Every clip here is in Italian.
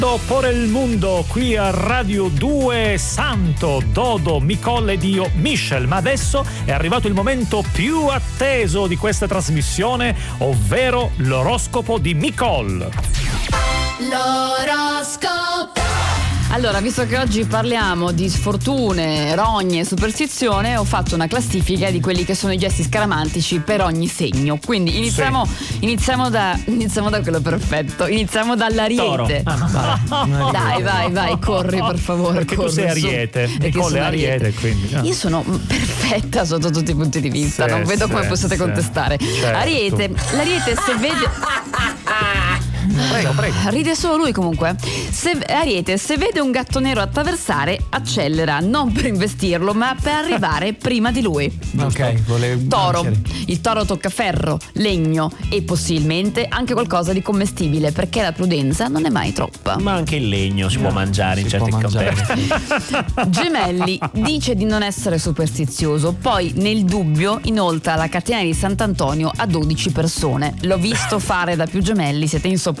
Por il mondo qui a Radio 2, Santo, Dodo, Micol ed io, Michel. Ma adesso è arrivato il momento più atteso di questa trasmissione, ovvero l'oroscopo di Micol. L'oroscopo. Allora, visto che oggi parliamo di sfortune, rogne e superstizione, ho fatto una classifica di quelli che sono i gesti scaramantici per ogni segno. Quindi iniziamo da quello perfetto. Iniziamo dall'Ariete. Vai, corri per favore. Perché tu sei Ariete. Nicole è Ariete, quindi. Io sono perfetta sotto tutti i punti di vista, non vedo come possiate contestare. Certo. L'Ariete se vede... Prego. Ride solo lui comunque. Ariete, se vede un gatto nero attraversare, accelera, non per investirlo, ma per arrivare prima di lui. Ok, Toro. Il toro tocca ferro, legno e possibilmente anche qualcosa di commestibile, perché la prudenza non è mai troppa. Ma anche il legno si può mangiare in certi contesti. Gemelli, dice di non essere superstizioso, poi nel dubbio inoltra la catena di Sant'Antonio a 12 persone. L'ho visto fare da più gemelli, siete insopportabili.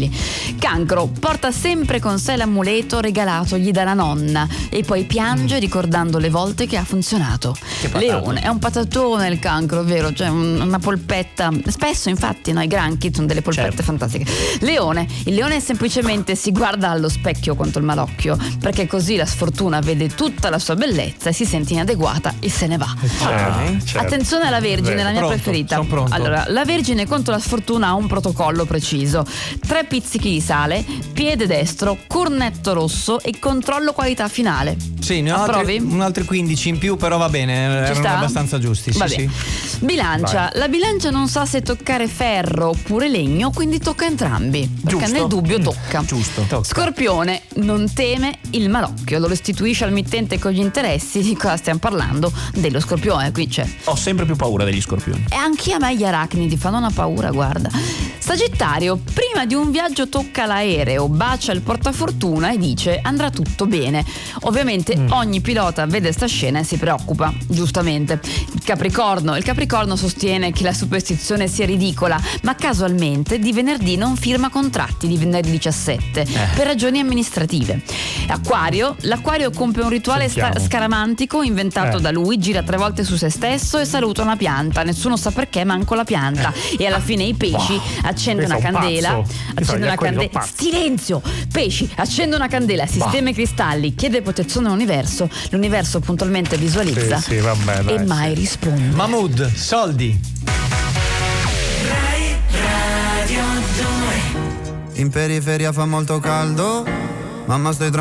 Cancro, porta sempre con sé l'amuleto regalatogli dalla nonna e poi piange ricordando le volte che ha funzionato. Leone, è un patatone il Cancro, vero? Cioè una polpetta. Spesso infatti i granchi sono delle polpette fantastiche. Leone, il leone semplicemente si guarda allo specchio contro il malocchio, perché così la sfortuna vede tutta la sua bellezza e si sente inadeguata e se ne va. Certo. Attenzione alla Vergine, la mia preferita. Sono pronto. Allora, la Vergine contro la sfortuna ha un protocollo preciso: 3 pizzichi di sale, piede destro, cornetto rosso e controllo qualità finale. Sì, ne ho altri 15 in più, però va bene, Ci erano sta? abbastanza giusti. Sì. Bilancia. La bilancia non sa se toccare ferro oppure legno, quindi tocca entrambi, perché Giusto. nel dubbio tocca. Giusto. Scorpione non teme il malocchio, lo restituisce al mittente con gli interessi. Di cosa stiamo parlando? Dello Scorpione, qui c'è. Ho sempre più paura degli scorpioni. E anche a me gli arachnidi fanno una paura, guarda. Sagittario, prima di un viaggio tocca l'aereo, bacia il portafortuna e dice andrà tutto bene. Ovviamente ogni pilota vede sta scena e si preoccupa, giustamente. Il Capricorno sostiene che la superstizione sia ridicola, ma casualmente di venerdì non firma contratti di venerdì 17 per ragioni amministrative. L'Acquario compie un rituale scaramantico inventato da lui, gira 3 volte su se stesso e saluta una pianta. Nessuno sa perché, manco la pianta. E alla fine i pesci accendono una candela. Silenzio! Pesci, accende una candela, sistema i cristalli, chiede protezione all'universo. L'universo puntualmente visualizza e mai risponde. Mahmood, soldi. Radio 2. In periferia fa molto caldo, mamma stai